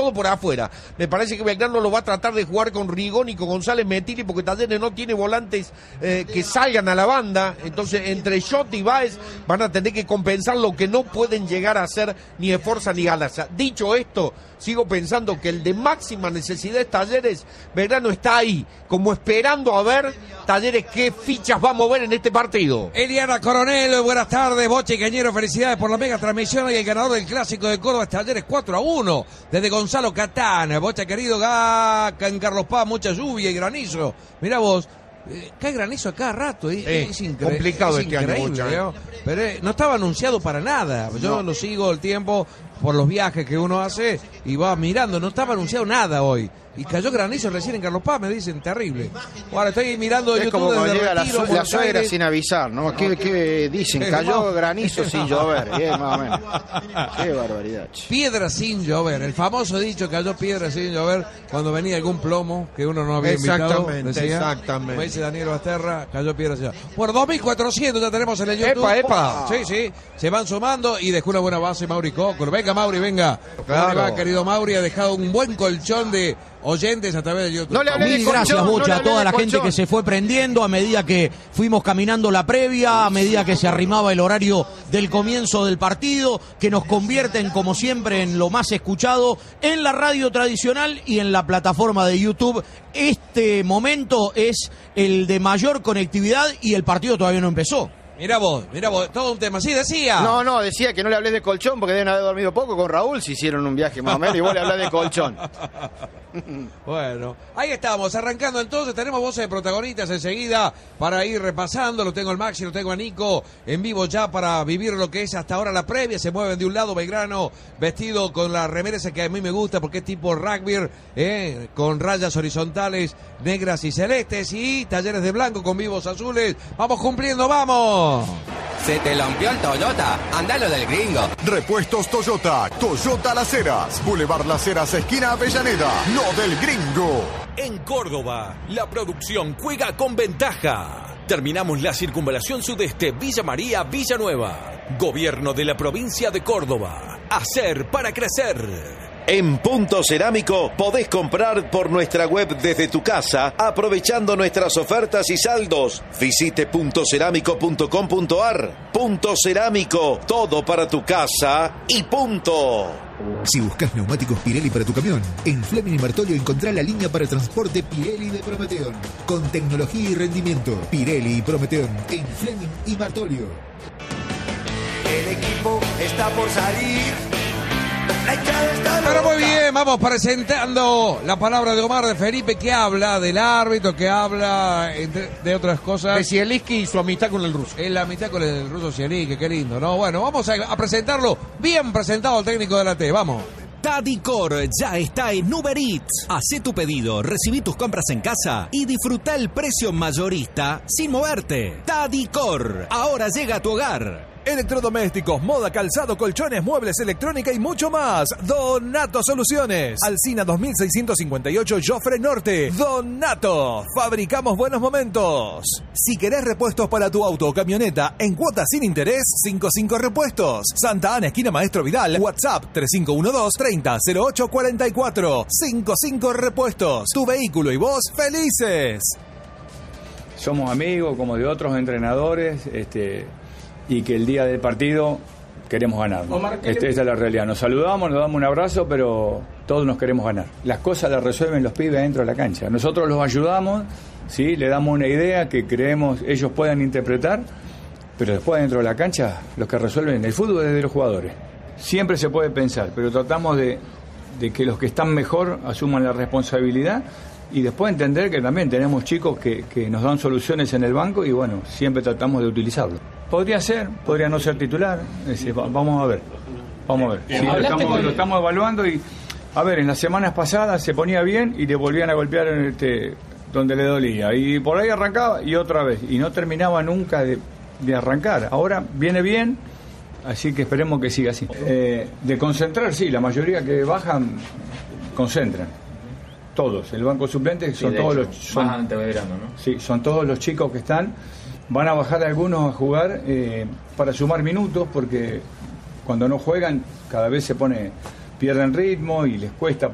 todo por afuera. Me parece que Belgrano lo va a tratar de jugar con Rigón y con González Metilli, porque Talleres no tiene volantes que salgan a la banda. Entonces, entre Schott y Báez van a tener que compensar lo que no pueden llegar a hacer ni Esforza ni Galaza. Dicho esto, sigo pensando que el de máxima necesidad es Talleres. Belgrano está ahí, como esperando a ver Talleres qué fichas va a mover en este partido. Eliana Coronel, buenas tardes, Boche y Cañero, felicidades por la mega transmisión y el ganador del Clásico de Córdoba es Talleres 4-1, desde Gonzalo Catán. Boche querido, acá en Carlos Paz, mucha lluvia y granizo. Mirá vos, cae granizo a cada rato, es complicado es este año, Bocha, ¿no? Pero no estaba anunciado para nada. Yo lo sigo el tiempo por los viajes que uno hace y va mirando, no estaba anunciado nada hoy. Y cayó granizo recién en Carlos Paz, me dicen, terrible. Ahora estoy mirando es YouTube como cuando llega Retiro, la suegra sin avisar, ¿no? ¿Qué dicen? Cayó granizo sin llover. Bien, más o menos. Qué barbaridad. Piedra sin llover. El famoso dicho, cayó piedra sin llover cuando venía algún plomo que uno no había invitado. Exactamente. Como dice Daniel Basterra, cayó piedra sin llover. Por 2.400 ya tenemos en el YouTube. ¡Epa! Sí. Se van sumando y dejó una buena base Mauri Cócolo. Venga, Mauri, venga. Claro. ¿Cómo le va, querido Mauri? Ha dejado un buen colchón de oyentes a través de YouTube. Mil gracias, Bocha, a toda la gente que se fue prendiendo a medida que fuimos caminando la previa, a medida que se arrimaba el horario del comienzo del partido, que nos convierten, como siempre, en lo más escuchado en la radio tradicional y en la plataforma de YouTube. Este momento es el de mayor conectividad y el partido todavía no empezó. Mirá vos, todo un tema. Sí, decía. No, decía que no le hablé de colchón porque deben haber dormido poco con Raúl si hicieron un viaje más o menos y vos le hablás de colchón. Bueno, ahí estamos, arrancando entonces, tenemos voces de protagonistas enseguida para ir repasando, lo tengo al Maxi, lo tengo a Nico en vivo ya para vivir lo que es hasta ahora la previa. Se mueven de un lado Belgrano vestido con la remera esa que a mí me gusta porque es tipo rugby, con rayas horizontales negras y celestes, y Talleres de blanco con vivos azules. Vamos cumpliendo, vamos. ¿Se te lampió el Toyota? Andalo del Gringo. Repuestos Toyota, Toyota Las Heras, Boulevard Las Heras, esquina Avellaneda, lo del Gringo. En Córdoba, la producción juega con ventaja. Terminamos la circunvalación sudeste Villa María, Villanueva. Gobierno de la provincia de Córdoba. Hacer para crecer. En Punto Cerámico podés comprar por nuestra web desde tu casa, aprovechando nuestras ofertas y saldos. Visite puntocerámico.com.ar. Punto Cerámico, todo para tu casa y punto. Si buscas neumáticos Pirelli para tu camión, en Fleming y Martolio encontrá la línea para transporte Pirelli de Prometeon. Con tecnología y rendimiento, Pirelli y Prometeon en Fleming y Martolio. El equipo está por salir. Pero muy bien, vamos presentando la palabra de Omar de Felipe, que habla del árbitro, que habla de otras cosas. De Zielinski y su amistad con el ruso. La amistad con el ruso Zielinski, qué lindo, ¿no? Bueno, vamos a presentarlo, bien presentado el técnico de la T, vamos. Tadicor ya está en Uber Eats. Hacé tu pedido, recibí tus compras en casa y disfruta el precio mayorista sin moverte. Tadicor, ahora llega a tu hogar. Electrodomésticos, moda, calzado, colchones, muebles, electrónica y mucho más. Donato Soluciones. Alsina 2658 Jofre Norte. Donato. Fabricamos buenos momentos. Si querés repuestos para tu auto o camioneta en cuotas sin interés, 55 Repuestos. Santa Ana, esquina Maestro Vidal. WhatsApp 3512-300844. 55 Repuestos. Tu vehículo y vos felices. Somos amigos como de otros entrenadores, y que el día del partido queremos ganar. Esta es la realidad. Nos saludamos, nos damos un abrazo, pero todos nos queremos ganar. Las cosas las resuelven los pibes dentro de la cancha. Nosotros los ayudamos, ¿sí? Le damos una idea que creemos ellos puedan interpretar, pero después dentro de la cancha los que resuelven el fútbol es de los jugadores. Siempre se puede pensar, pero tratamos de que los que están mejor asuman la responsabilidad y después entender que también tenemos chicos que nos dan soluciones en el banco y bueno, siempre tratamos de utilizarlo. Podría ser, podría no ser titular, vamos a ver. Sí, lo estamos evaluando y, a ver, en las semanas pasadas se ponía bien y le volvían a golpear donde le dolía. Y por ahí arrancaba y otra vez. Y no terminaba nunca de arrancar. Ahora viene bien, así que esperemos que siga así. De concentrar, sí, la mayoría que bajan, concentran. Todos. El banco suplente son todos los... Son todos los chicos que están. Van a bajar algunos a jugar para sumar minutos, porque cuando no juegan cada vez pierden ritmo y les cuesta